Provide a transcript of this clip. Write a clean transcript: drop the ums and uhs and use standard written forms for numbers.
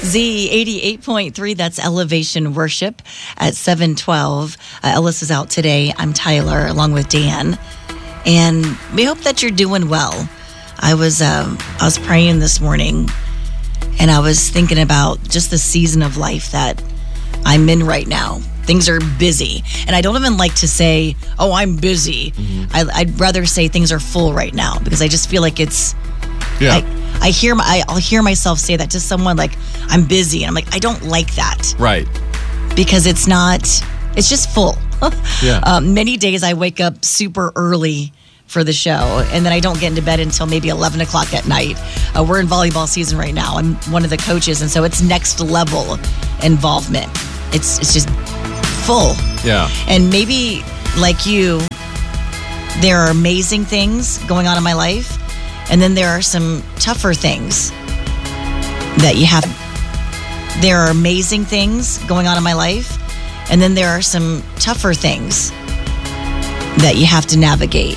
Z88.3, that's Elevation Worship at 712. Ellis is out today. I'm Tyler, along with Dan. And we hope that you're doing well. I was praying this morning, and I was thinking about just the season of life that I'm in right now. Things are busy. And I don't even like to say, oh, I'm busy. Mm-hmm. I'd rather say things are full right now, because I just feel like it's... Yeah. I'll hear myself say that to someone, like, I'm busy. And I'm like, I don't like that. Right. Because it's just full. Yeah. Many days I wake up super early for the show, and then I don't get into bed until maybe 11 o'clock at night. We're in volleyball season right now. I'm one of the coaches, and so it's next level involvement. It's just full. Yeah. And maybe, like you, there are amazing things going on in my life, and then there are some tougher things that you have. There are amazing things going on in my life, and then there are some tougher things that you have to navigate.